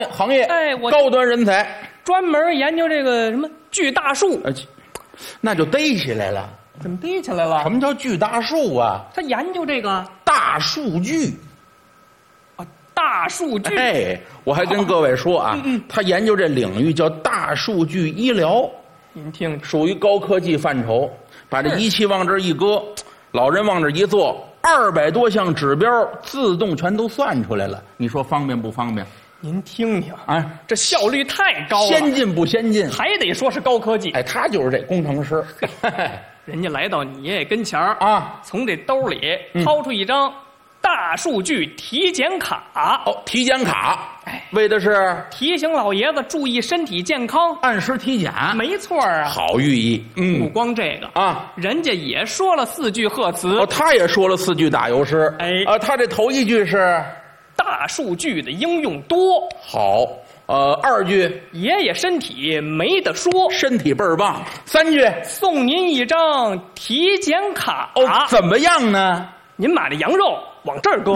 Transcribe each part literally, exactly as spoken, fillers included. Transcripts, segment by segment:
行业， 哎我高端人才， 专门研究这个什么锯大树， 呃，那就逮起来了。 怎么逮起来了？ 什么叫锯大树啊？ 他研究这个大数据。 啊，大数据。 哎，我还跟各位说啊， 嗯嗯他研究这领域叫大数据医疗， 您听， 属于高科技范畴。把这仪器往这一搁，老人往这一坐，二百多项指标自动全都算出来了。你说方便不方便？ 您听听， 啊， 这效率太高了， 先进不先进？ 还得说是高科技。 哎，他就是这工程师。 人家来到你爷爷跟前儿啊， 从这兜里掏出一张大数据体检卡。 哦，体检卡， 哎， 为的是提醒老爷子注意身体健康， 按时体检。 没错啊。 好寓意。 不嗯光这个啊， 人家也说了四句贺词。 哦，他也说了四句打油诗。 哎啊，他这头一句是大数据的应用多， 好，呃，二句爷爷身体没得说， 身体倍儿棒，三句送您一张体检卡。 哦，怎么样呢？ 您买的羊肉往这儿搁。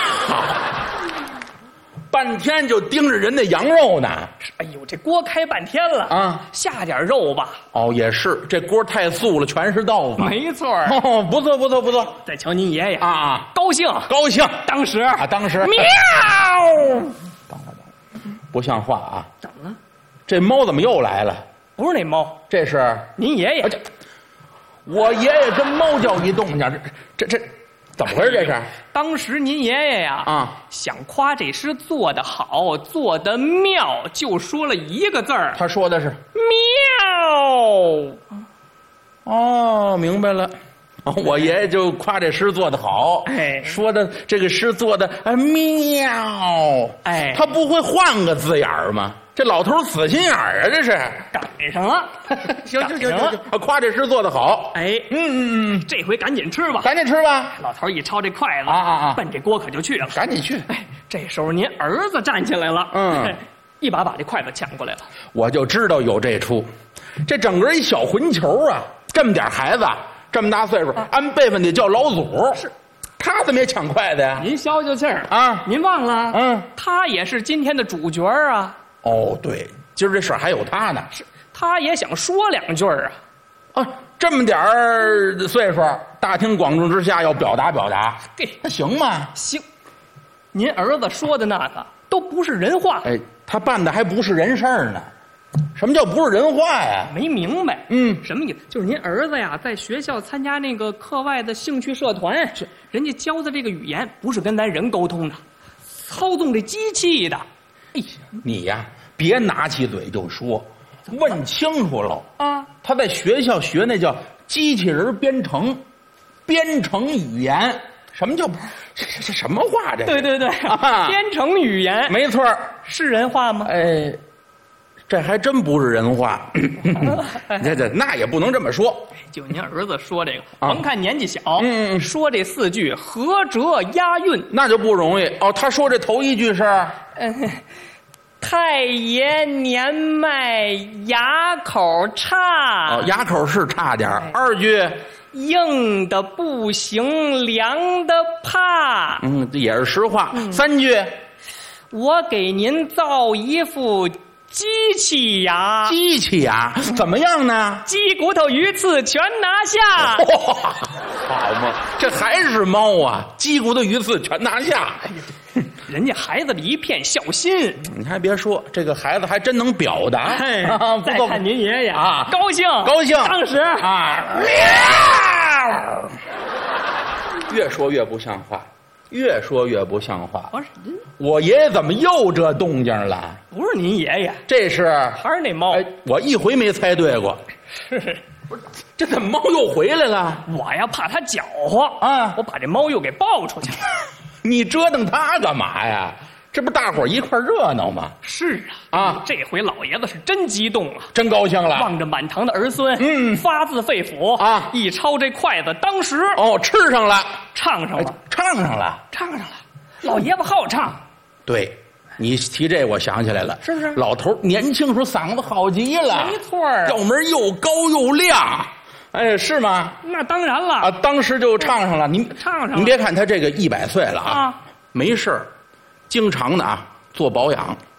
半天就盯着人那羊肉呢。 哎呦，这锅开半天了啊， 下点肉吧。 哦，也是，这锅太素了，全是豆腐。 没错。 哦，不错不错不错。 再瞧您爷爷啊啊， 高兴高兴。 当时啊，当时喵， 等会儿等会儿，不像话啊！ 怎么了？ 这猫怎么又来了？ 不是那猫， 这是您爷爷。 啊这我爷爷跟猫叫一动静，这这这怎么回事？这是当时您爷爷呀啊， 想夸这诗做得好，做得妙，就说了一个字儿他说的是妙。 哦，明白了。哦我爷爷就夸这诗做得好， 哎说的这个诗做的啊妙， 哎他不会换个字眼儿吗？这老头死心眼儿啊，这是。 赶上了。 行行行行行，啊夸这诗做得好。 哎， 嗯嗯嗯， 这回赶紧吃吧。 赶紧吃吧， 老头一抄这筷子啊啊啊奔这锅可就去了。 赶紧去。 哎，这时候您儿子站起来了， 嗯哎，一把把这筷子抢过来了。 我就知道有这出，这整个一小混球啊，这么点孩子，这么大岁数，按辈分得叫老祖。 是， 他怎么也抢筷子呀？ 您消消气儿啊您忘了？ 嗯， 他也是今天的主角啊。 哦，对，今儿这事儿还有他呢。 是，他也想说两句儿啊。 啊，这么点儿岁数，大庭广众之下要表达表达， 嘿， 那行吗？ 行，您儿子说的那个都不是人话。 哎，他办的还不是人事儿呢。什么叫不是人话呀？ 没明白， 嗯什么意思？就是您儿子呀，在学校参加那个课外的兴趣社团，是人家教的这个语言不是跟咱人沟通的，操纵这机器的。哎呀， 你呀，别拿起嘴就说，问清楚了。 啊， 他在学校学那叫机器人编程，编程语言。什么叫这这这什么话？这对对对， 啊编程语言没错儿。 是人话吗？ 哎，这还真不是人话。这这那也不能这么说。 就您儿子说这个， 啊甭看年纪小， 嗯嗯说这四句合辙押韵。 那就不容易哦。他说这头一句是嗯，太爷年迈牙口差， 哦，牙口是差点儿。二句， 硬的不行，凉的怕。 嗯，这也是实话。三句， 我给您造一副机器牙， 机器呀，怎么样呢？ 鸡骨头鱼刺全拿下。 哇，好嘛，这还是猫啊！鸡骨头鱼刺全拿下。 人家孩子里一片孝心。 你还别说，这个孩子还真能表达。 嘿啊不错再看您爷爷啊高兴高兴当时啊，喵！越说越不像话，越说越不像话。 不是， 我爷爷怎么又这动静了？ 不是您爷爷， 这是还是那猫。 哎，我一回没猜对过。 是这怎么猫又回来了？ 我呀怕它搅和啊我把这猫又给抱出去了。 你折腾它干嘛呀？这不大伙儿一块儿热闹吗？ 是啊， 啊， 这回老爷子是真激动啊， 真高兴了。 望着满堂的儿孙， 嗯发自肺腑啊一抄这筷子，当时哦，吃上了，哎唱上了， 唱上了。 唱上了。老爷子好唱， 对，你提这我想起来了， 是不是老头儿年轻时候嗓子好极了， 没错儿啊调门又高又亮。哎，是吗？ 那当然了啊，当时就唱上了。您唱上了您别看他这个一百岁了啊， 啊没事儿，经常的啊做保养。